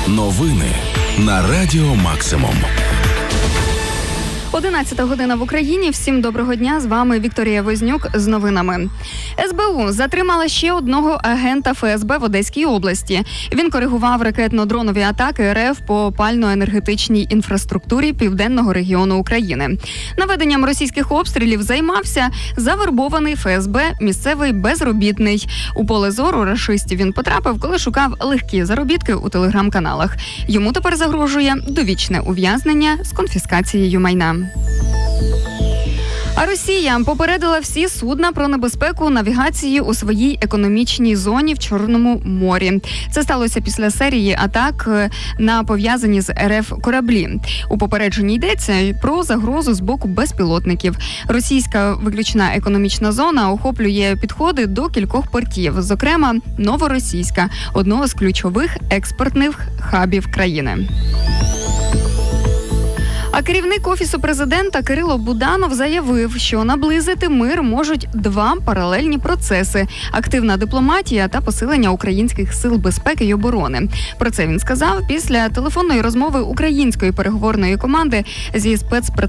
Новини на Радіо Максимум. 11 година в Україні. Всім доброго дня. З вами Вікторія Вознюк з новинами. СБУ затримала ще одного агента ФСБ в Одеській області. Він коригував ракетно-дронові атаки РФ по опально-енергетичній інфраструктурі південного регіону України. Наведенням російських обстрілів займався завербований ФСБ місцевий безробітний. У поле зору рашистів він потрапив, коли шукав легкі заробітки у телеграм-каналах. Йому тепер загрожує довічне ув'язнення з конфіскацією майна. А Росія попередила всі судна про небезпеку навігації у своїй економічній зоні в Чорному морі. Це сталося після серії атак на пов'язані з РФ кораблі. У попередженні йдеться про загрозу з боку безпілотників. Російська виключна економічна зона охоплює підходи до кількох портів, зокрема Новоросійська, одного з ключових експортних хабів країни. А керівник Офісу президента Кирило Буданов заявив, що наблизити мир можуть два паралельні процеси – активна дипломатія та посилення українських сил безпеки й оборони. Про це він сказав після телефонної розмови української переговорної команди зі спецпредставником